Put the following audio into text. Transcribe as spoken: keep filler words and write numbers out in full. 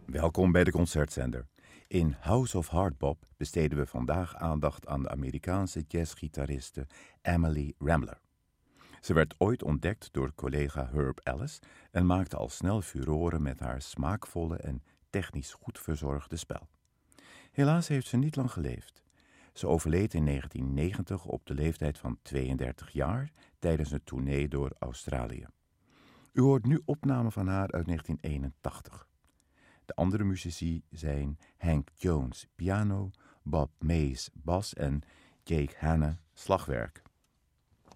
Welkom bij de Concertzender. In House of Hardbop besteden we vandaag aandacht aan de Amerikaanse jazzgitariste Emily Rambler. Ze werd ooit ontdekt door collega Herb Ellis en maakte al snel furoren met haar smaakvolle en technisch goed verzorgde spel. Helaas heeft ze niet lang geleefd. Ze overleed in negentien negentig op de leeftijd van tweeëndertig jaar tijdens een tournee door Australië. U hoort nu opnamen van haar uit negentien eenentachtig. De andere muzici zijn Hank Jones, piano, Bob Mays, bas en Jake Hanna, slagwerk.